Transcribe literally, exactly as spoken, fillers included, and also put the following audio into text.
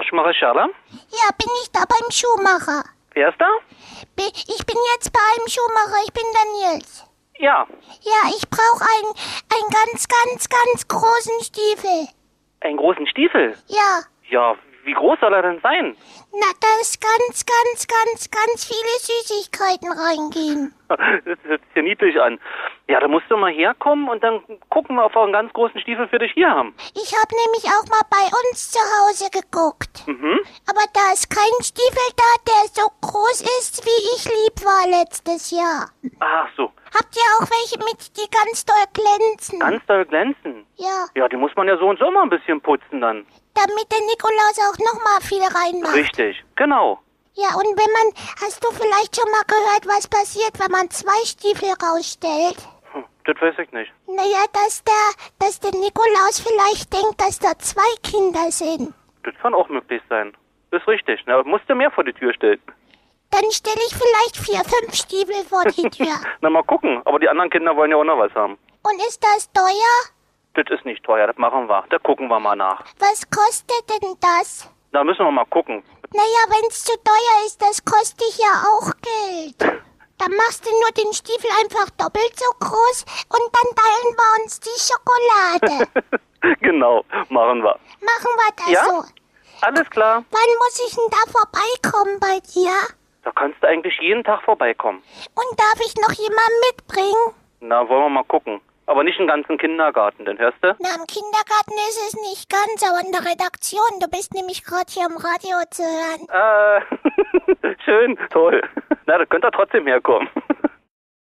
Schuhmacher Scherler? Ja, bin ich da beim Schuhmacher? Wer ist da? Bi- Ich bin jetzt bei einem Schuhmacher, ich bin der Nils. Ja. Ja, ich brauche einen, einen ganz, ganz, ganz großen Stiefel. Einen großen Stiefel? Ja. Ja, wie groß soll er denn sein? Na, da ist ganz, ganz, ganz, ganz viele Süßigkeiten reingehen. Das hört sich ja niedlich an. Ja, da musst du mal herkommen und dann gucken wir, ob wir einen ganz großen Stiefel für dich hier haben. Ich habe nämlich auch mal bei uns zu Hause geguckt. Mhm. Aber da ist kein Stiefel da, der so groß ist, wie ich lieb war letztes Jahr. Ach so. Habt ihr auch welche mit, die ganz doll glänzen? Ganz doll glänzen? Ja, Ja, die muss man ja so und so mal ein bisschen putzen dann. damit der Nikolaus auch noch mal viel reinmacht. Richtig, genau. Ja, und wenn man, hast du vielleicht schon mal gehört, was passiert, wenn man zwei Stiefel rausstellt? Hm, das weiß ich nicht. Naja, dass der, dass der Nikolaus vielleicht denkt, dass da zwei Kinder sind. Das kann auch möglich sein. Ist richtig. Na, musst du mehr vor die Tür stellen. Dann stelle ich vielleicht vier, fünf Stiefel vor die Tür. Na, mal gucken. Aber die anderen Kinder wollen ja auch noch was haben. Und ist das teuer? Das ist nicht teuer, das machen wir. Da gucken wir mal nach. Was kostet denn das? Da müssen wir mal gucken. Naja, wenn's zu teuer ist, das kostet ja auch Geld. Dann machst du nur den Stiefel einfach doppelt so groß und dann teilen wir uns die Schokolade. Genau, machen wir. Machen wir das Ja? so. Alles klar. Wann muss ich denn da vorbeikommen bei dir? Da kannst du eigentlich jeden Tag vorbeikommen. Und darf ich noch jemanden mitbringen? Na, wollen wir mal gucken. Aber nicht einen ganzen Kindergarten, denn hörst du? Na, im Kindergarten ist es nicht ganz, aber in der Redaktion. Du bist nämlich gerade hier im Radio zu hören. Äh, schön, toll. Na, das könnt ihr trotzdem herkommen.